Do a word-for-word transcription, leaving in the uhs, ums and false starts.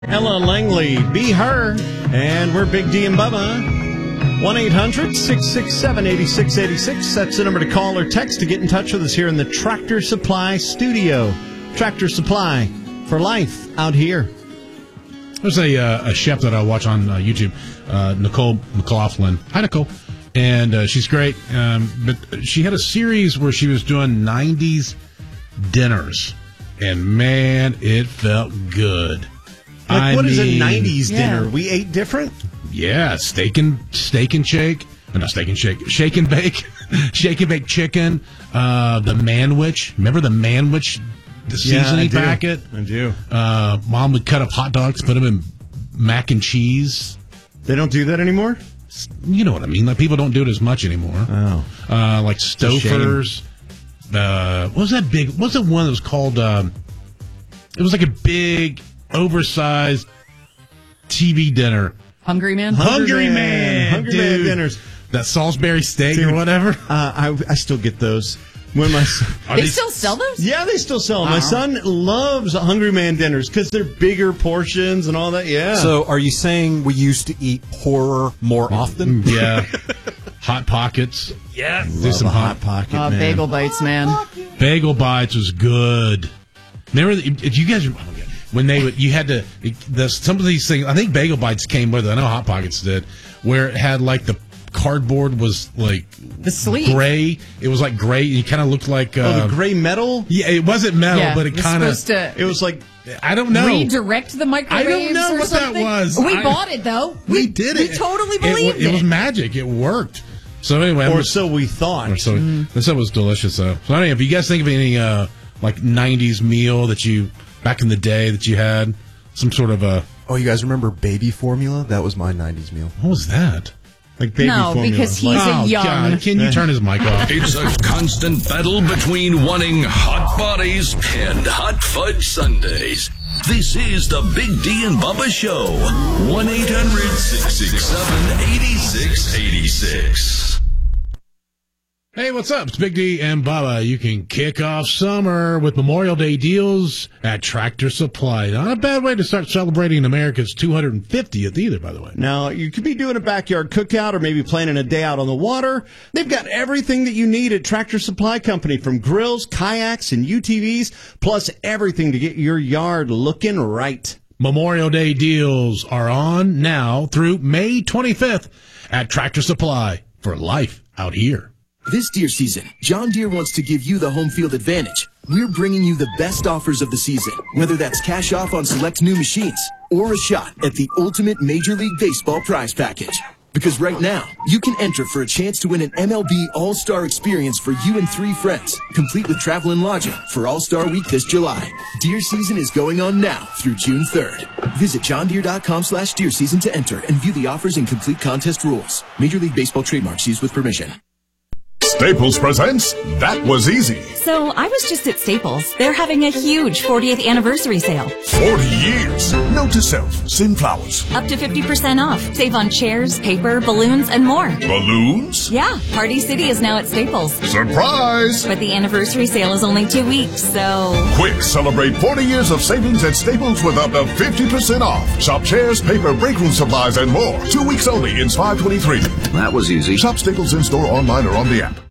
Ella Langley, Be Her, and we're Big D and Bubba. one eight hundred six six seven eight six eight six. That's the number to call or text to get in touch with us here in the Tractor Supply studio. Tractor Supply for life out here. There's a, uh, a chef that I watch on uh, YouTube, uh, Nicole McLaughlin. Hi, Nicole. And uh, she's great. Um, but she had a series where she was doing nineties dinners. And, man, it felt good. Like, I what mean, is a nineties yeah. dinner? We ate different? Yeah, steak and, steak and shake. Oh, not steak and shake. Shake and bake. Shake and bake chicken. Uh, the manwich. Remember the manwich? The seasoning yeah, I packet. I do. Uh, Mom would cut up hot dogs, put them in mac and cheese. They don't do that anymore? You know what I mean. Like, people don't do it as much anymore. Oh. Uh, like Stouffer's. Uh, what was that big? What was that one that was called? Um, it was like a big, oversized T V dinner. Hungry Man? Hungry Man. Man. Hungry Man dude. dinners. That Salisbury steak Dude, or whatever. Uh, I, I still get those. When my son, Are They these- still sell those? yeah, they still sell them. My Wow. son loves Hungry Man dinners because they're bigger portions and all that. Yeah. So are you saying we used to eat poorer more often? Yeah. Hot Pockets. yeah, Do love some a hot hot pocket, Oh, man. bagel bites, man. Bagel Bites was good. Remember, the, if you guys, when they would, you had to, the, some of these things, I think Bagel Bites came with it. I know Hot Pockets did, where it had like the cardboard was like The sleeve. gray. It was like gray. You kind of looked like, uh, Oh, the gray metal? yeah, it wasn't metal, Yeah, but it was kind of, supposed to It was like, I don't know. redirect the microwaves know or what that something. was. We I- bought it, though. we did it. We totally It- believed it. it. It was magic. It worked. So anyway, I'm or just- so we thought. Or so this stuff was delicious though. So anyway, if you guys think of any uh, like nineties meal that you back in the day that you had, some sort of a Oh, you guys remember baby formula? That was my nineties meal. what was that? Like baby No, formula. because he's Like- a Oh, young. God, can you turn his mic off? It's a constant battle between wanting hot bodies and hot fudge sundaes. This is the Big D and Bubba Show. one eight hundred six six seven eight six eight six. Hey, what's up? It's Big D and Bubba. You can kick off summer with Memorial Day deals at Tractor Supply. Not a bad way to start celebrating America's two hundred fiftieth either, by the way. Now, you could be doing a backyard cookout or maybe planning a day out on the water. They've got everything that you need at Tractor Supply Company, from grills, kayaks, and U T Vs, plus everything to get your yard looking right. Memorial Day deals are on now through May twenty-fifth at Tractor Supply for life out here. This deer season, John Deere wants to give you the home field advantage. We're bringing you the best offers of the season, whether that's cash off on select new machines or a shot at the ultimate Major League Baseball prize package. Because right now, you can enter for a chance to win an M L B All-Star experience for you and three friends, complete with travel and lodging for All-Star Week this July. Deer season is going on now through June third. Visit johndeere.com slash deer season to enter and view the offers and complete contest rules. Major League Baseball trademarks used with permission. Staples presents That Was Easy. So I was just at Staples. They're having a huge fortieth anniversary sale. forty years. Note to self, send flowers. Up to fifty percent off. Save on chairs, paper, balloons, and more. Balloons? Yeah, Party City is now at Staples. Surprise! But the anniversary sale is only two weeks, so... Quick, celebrate forty years of savings at Staples with up to fifty percent off. Shop chairs, paper, break room supplies, and more. Two weeks only in five twenty-three. That was easy. Shop Staples in-store, online, or on the app.